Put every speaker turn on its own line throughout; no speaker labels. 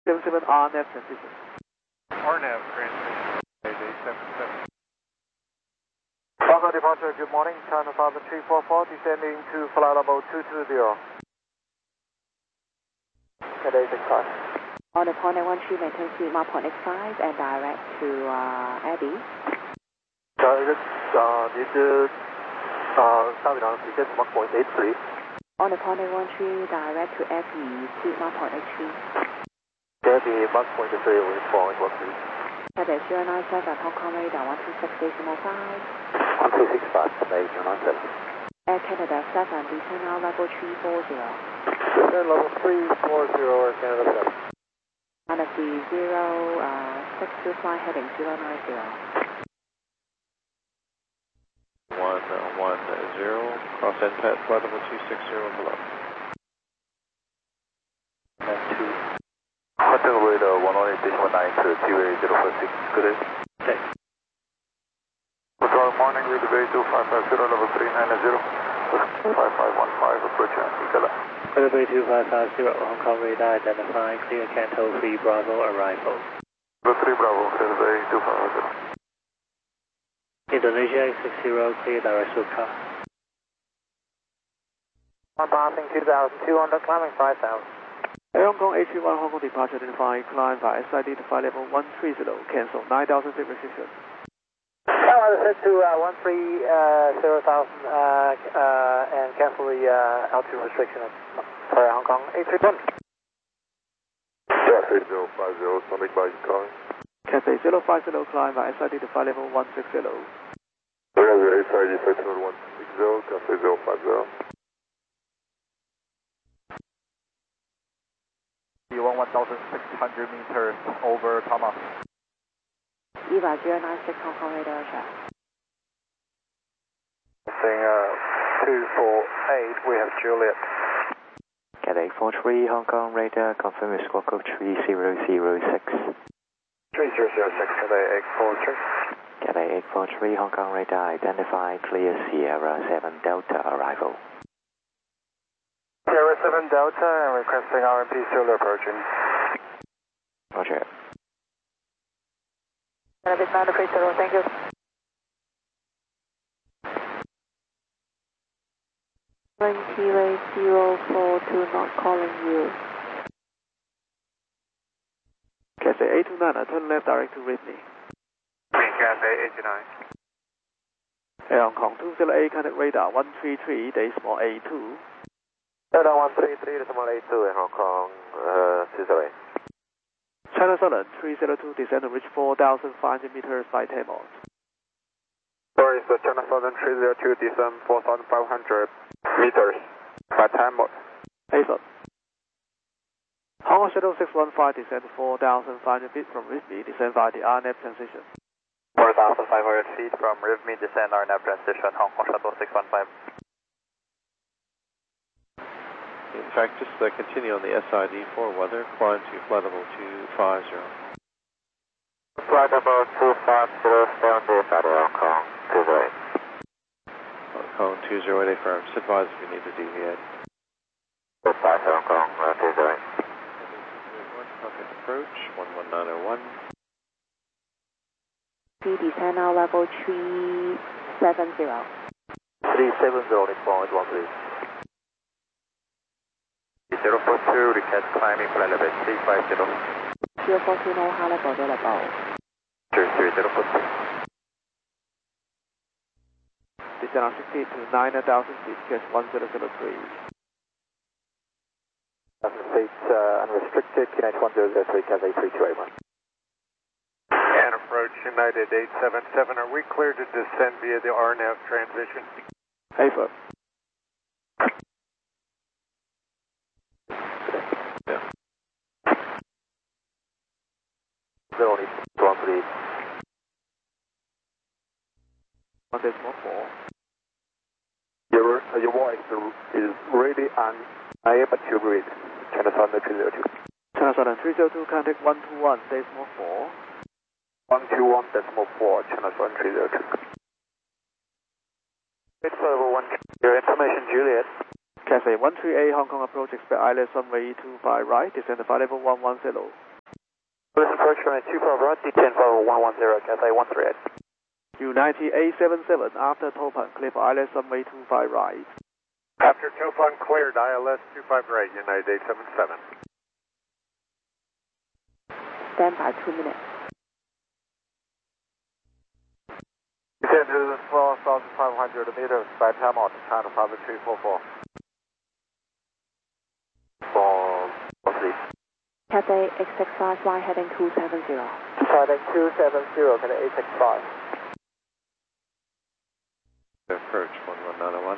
77 RNAV transition.
RNAV transmission, day 77.
Bravo departure, good morning. China 5344, descending to flight level 220. Cadet 65.
On the point 13, maintain speed Mark point X5 and direct to Eddie.
Need Southbound descent Mark point 83.
On the point 13, direct to Eddie, speed Mark point X3.
Eddie, Mark point 3, wind point 13.
Cadet 097, Hong Kong radar 126.5.
1265, Cadet 097.
Air Canada 7, descend now level 340.
Descent level 340, Air Canada 7.
Manatee 062, fly heading 090.
110, cross NPAT, flight level 260 below.
And 2. Hotel radar 118 station 19 to QA 046, good day.
Okay.
Good morning, with the bay 2550, level 390, 5515, approaching Nicola.
Runway 2550, Hong Kong radar identify, clear Canto 3 Bravo arrival.
Level 3 Bravo, clear bay 2550.
Indonesia 60, clear direct to car.
I'm passing 2,200, climbing 5,000.
Air Hong Kong HV1 Hong Kong departure identify, climb by SID to flight level 130, cancel 9,000 feet restriction.
I set to 130,000 and cancel the altitude restriction for Hong Kong 831. Cathay 050, Sonic by calling.
Cathay 050, climb by SID to flight level 160.
SID Sentinel 160, Cathay 050. You want 1,600 meters over Thomas.
EVA 096, Hong Kong radar check.
Thing 248, we have Juliet.
Cathay 43, Hong Kong radar, confirm your squawk code 3006.
3006, Cathay 843.
Cathay 843, Hong Kong radar, identify, clear Sierra 7 Delta arrival.
Sierra 7 Delta and requesting RMP still approaching.
Roger.
Cannabis 930, thank you. Runway 042, not calling you.
Cathay 829, turn left direct to Whitney.
Cathay 89.
Air Hong Kong 208, contact radar 133, decimal A2.
Radar 133, decimal A2 in Hong Kong, 208.
China Southern 302, descend to reach 4,500 meters by 10 knots.
Sorry, so China Southern 302, descend 4,500 meters by 10 knots.
Hazel. Hong Kong Shuttle 615, descend 4,500 feet from Whitney, descend via the RNAV transition.
4,500 feet from RIVME, descend RNAV transition, Hong Kong Shuttle 615.
In fact, just continue on the SID for weather, climb to flight level 250.
Flight level 250, stand by SID Hong Kong, 208.
Hong Kong 208 affirmed, advise if you need to deviate.
250 Hong Kong, 208.
Traffic approach, 11901.
Descend now level 370.
370, point 13. 042, request climbing flight level 350.
042, no high level available.
042.
Descend on 60 to 9,000 feet, catch 1003.
1,000 feet unrestricted, QNH 1003, Cathay 3281. And approach United 877, are we cleared to descend via the RNAV transition?
Hazel.
Yeah.
Only 13.
1.4.
Your voice is really unable to read. China Southern 302.
China Southern 302, contact 121, decimal 4.
121, decimal 4, China Southern 302. It's level 1, your information, Juliet.
Cathay 138, Hong Kong approach, expect ILS runway 25 right, descend to flight level 110.
This approach runway 25 right, D10 110, Cathay 138.
United A77 after Topan, clear for ILS runway 25 right.
After Tofan cleared, ILS 25 right, United 877.
Stand by 2 minutes.
Descend to 12,500 meters by time out, China 5344.
Cathay 865, fly heading 270.
Heading 270, Cathay 865.
Approach 11901.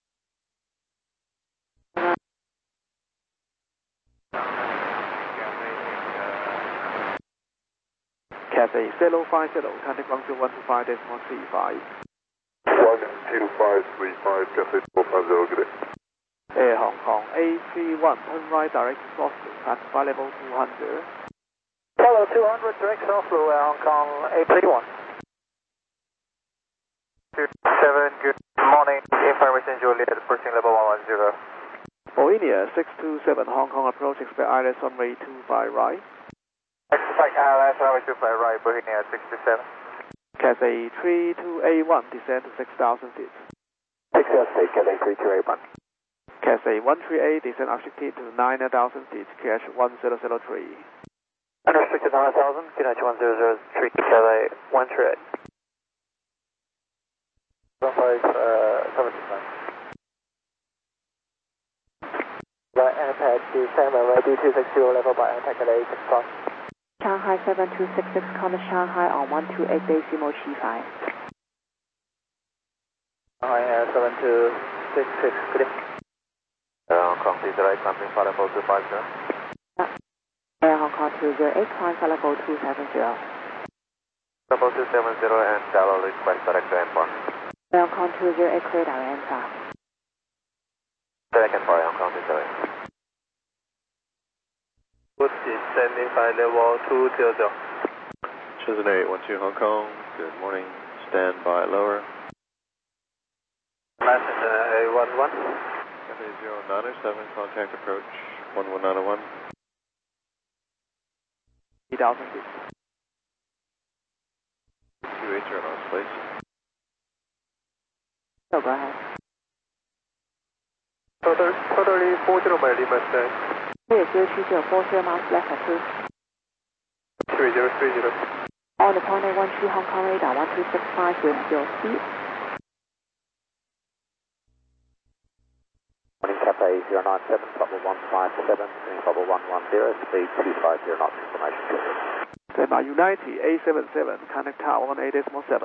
Cathay 050, contact Guangzhou 125.35.
12535, Cathay 450, good day.
Air Hong Kong A31, turn right direct to Oslo, at flight level 200.
Follow 200, direct Oslo, Hong Kong A31. 7, good morning, information Juliet, approaching level 110.
Bohemia 627, Hong Kong approach, expect ILS runway 25 right.
Expect ILS runway 25 right, Bohemia 627.
Cathay 32A1, descend to 6,000 feet.
6,000 feet, Cathay 32A1.
Cathay 138, descend unrestricted to 9,000 feet, QH 1003.
Unrestricted 9,000, QH 1003, Cathay 138. 75, By Airpad to Salmon, ready 260 level by Airpad at 865.
Shanghai 7266, contact Shanghai on 128 decimal 25.
Shanghai 7266, good day. Hong Kong 28, something flight level 250.
Air Hong Kong 208, climb flight level 270.
Level 270 and shallow request direct to N4.
Air Hong Kong 208, clear direct answer.
Direct N4, Hong Kong 208. Good descending by level 200.
Shenzhen 812 Hong Kong, good morning. Stand by lower.
Passenger A11.
Cathay 0907, contact approach 11901.
3,000 feet.
28 turn on, please.
So go ahead.
Totally 40 by Lima State.
Clear 02040 miles left at 2.
3030.
On the point 812 Hong Kong radar 1265 with your speed.
Morning Cathay 097, bubble 157, bubble 110, speed 250 knots, information given.
Stand by United A77, contact tower 18.7.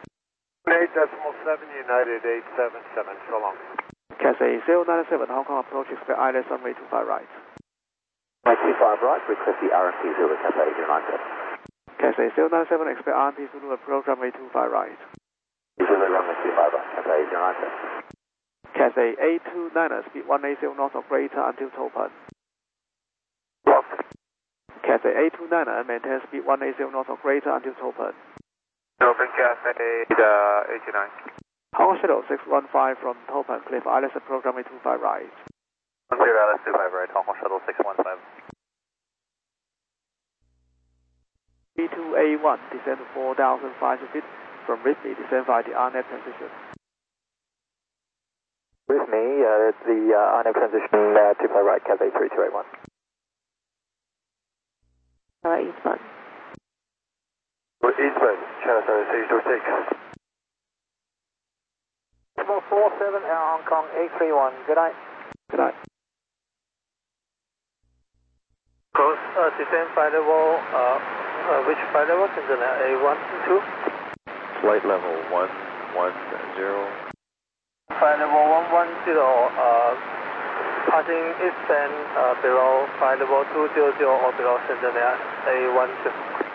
8.7, United 877, so long.
Cathay 097, Hong Kong approach, expect ILS runway 25 right.
25 right, request the RMP Zulu Cathay 097.
Cathay 097, expect RMP Zulu approach runway 25 right.
Zulu runway 25 right, Cathay 097.
Cathay 829, speed 180 north of Greater until Topan.
Block.
Cathay 829, maintain speed 180 north of Greater until Topan.
Open Cathay 89.
Hong Kong Shuttle 615 from Topan, clear for ILS approach runway 25 right.
10 ILS 25 right, Hong Kong Shuttle 615.
B2A1, descend to 4,500 feet from Whitby, descend via the RNAV transition.
With me, the RNAV transition 25 right, Cathay 3281.
Eastbound.
Eastbound, China 626. 47 Air Hong Kong 831, good night.
Good night.
Cross, descend flight level, which flight level? Shenzhen A1, 2?
Flight level 110.
Flight level 110, passing eastbound below flight level 200 or below Shenzhen A12.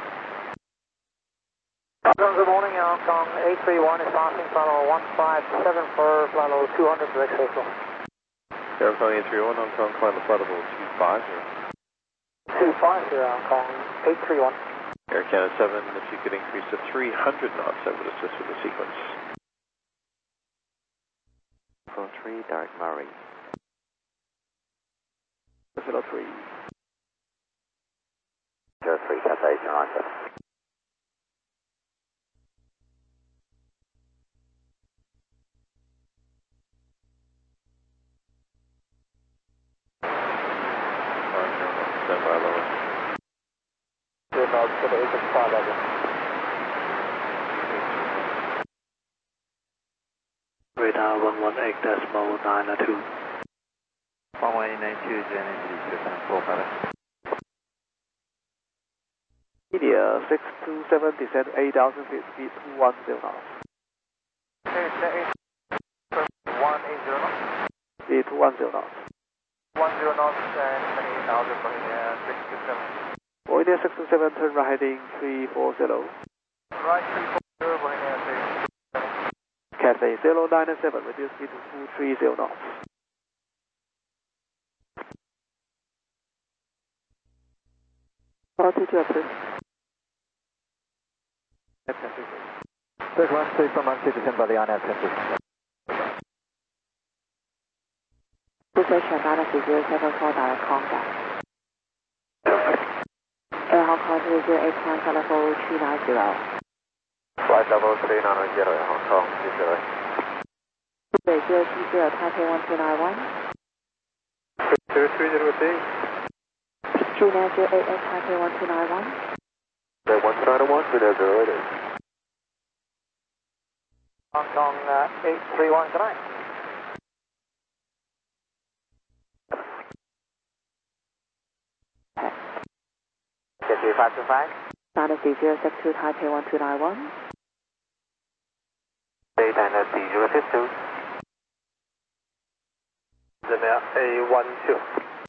Good morning, Hong Kong 831 is passing flight level 157 for flight level 200 direct Oslo.
Air Hong Kong 831, Hong Kong, climb the flight level 250.
250 Hong Kong 831.
Air Canada 7, if you could increase to 300 knots, I would assist with the sequence.
43, direct Murray.
03.
03, Cathay
Cathay 097.
Stand by lower.
Radar 118.902.
1192, Genesis 274.
Media 627, descend 8,000 feet, speed 210 knots.
180 knots.
Speed 210 knots.
10 knots and 28,000 for India 627.
For India 627, turn right heading 340.
Right 340 for India 627.
Cathay 097, reduce speed to 230 knots.
Altitude approved.
Take 1 from 1 descend by the RNAV sensor.
Position 93074 direct contact. Air Hong Kong 008 climb level 290.
Flight level 390 Hong Kong 20.
Bay 070 Taipei 1291.
2308.
Juliet 088 Taipei 1291.
1291, Juliet 088. Hong Kong 831, good night. Cathay 525.
93062 Taipei 1291.
Dynasty 052. Zemia A12.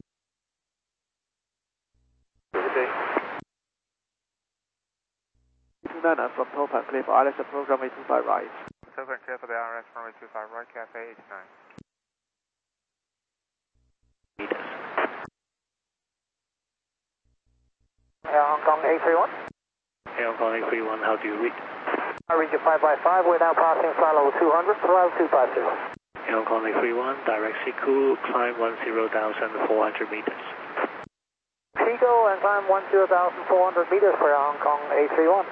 Nana from Topan, clear for ILS program 825 right.
Topan, clear for the RS runway 25 right, Cathay 89. Air Hong Kong 831.
Air Hong Kong 831, how do you read?
I read you 5 by 5, we're now passing flight level 200, flight 250.
Air Hong Kong 831, direct Siku, climb 10,400 meters.
Chico and climb 10,400 meters for Hong Kong 831.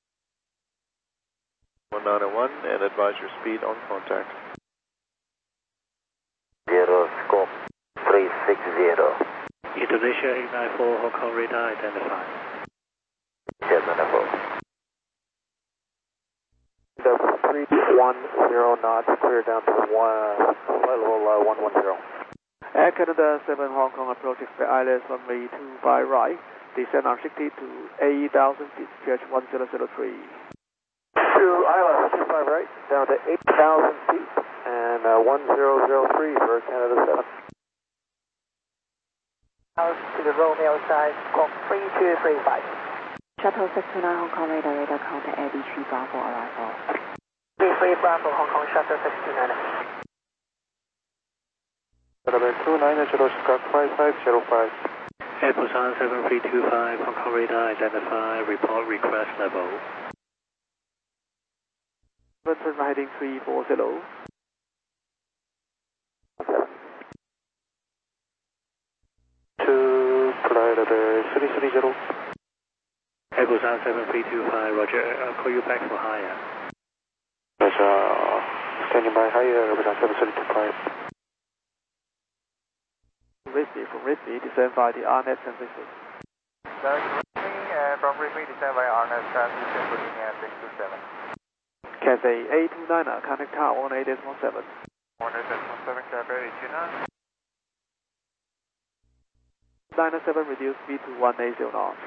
1901 and advise your speed on contact.
0 scope 360.
Indonesia 894, Hong Kong radar identified.
704. 310 knots, clear down to flight level 110.
Air Canada 7 Hong Kong approach expect ILS runway 25 right, descend R60 to 8,000 feet, stretch 1003.
To ILS 25 right, down to 8,000 feet, and 1003 for Canada 7. Out to the Romeo side, squawk 3235.
Shuttle 629 Hong Kong radar contact AB3 Bravo arrival.
33 Bravo Hong Kong Shuttle 629. Level 290 Squawk 5505.
Air Busan 7325, Hong Kong radar identified, report request level. Turn right heading 340.
To flight level 330.
Air Busan 7325, roger, I'll call you back for higher.
Standing by higher, Busan 7325.
From Risby, descend via the RNet transition.
From Risby, descend by RNet transition, looking at 627.
Cathay 829, connect tower 18.17.
18.17, Cathay 829.
97, reduce speed to 180 knots.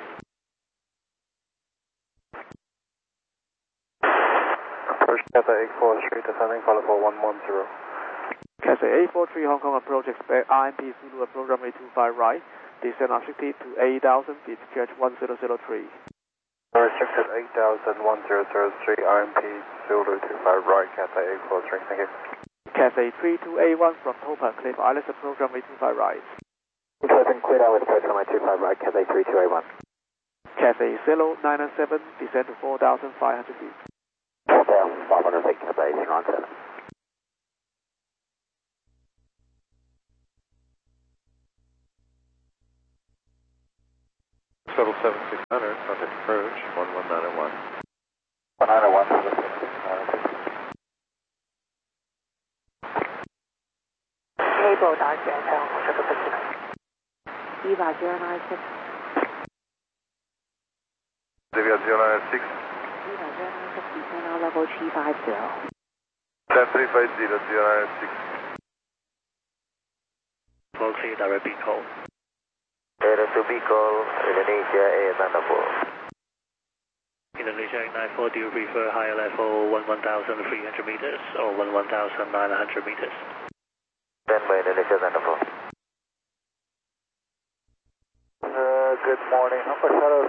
Approach Cathay 843, descending for level 110.
Cathay 843 Hong Kong approach expect IMP Zulu program 825 right, descend R60 to 8,000 feet, stretch 1003.
Restricted 8,000, 1003, IMP Zulu 25 right, Cathay 843, thank you.
Cathay 3281 from Topan, clear for ILS program 825 right.
Topan, cleared out with approach runway 25 right, Cathay 3281.
Cathay 097, descend to 4,500 feet.
4,500 feet, Cathay 097.
Shuttle 7600, traffic approach, 11901.
1901.
Able Dodge and Hong Kong Shuttle Pacific. Viva 096.
Viva 096.
Viva 096, descend on level 350.
10350, 096.
Full clear, direct B call.
Direct to B call, Indonesia Air Thunderbolt.
Indonesia 94, do you prefer higher level 11,300 meters or 11,900 meters?
Then by Indonesia Thunderbolt. Good morning, Hong Kong Shuttle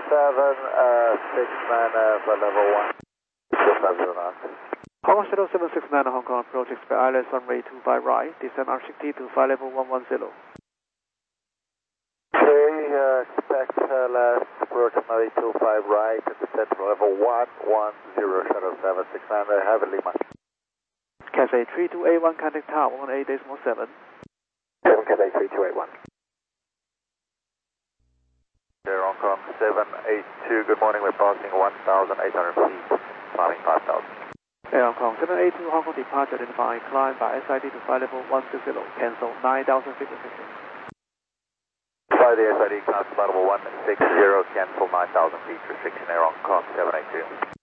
769 for level 1. Just as you know.
Hong Kong Shuttle 769 Hong Kong approach expect ILS runway 25 right, descend R60 to flight level 110.
Okay, expect last approach runway 25 right and descend to level 110 Shuttle 769 heavily marked.
Cathay 3281 contact tower 18.7.
7 Cathay 3281. Air Hong Kong 782, good morning, we're passing 1,800 feet, climbing 5,000.
Air Hong Kong 782 Hong Kong departure identifying climb by SID to flight level 160, cancel 9,000 feet restriction.
Fly the SID, climb to flight level 160, cancel 9,000 feet restriction, Air Hong Kong 782.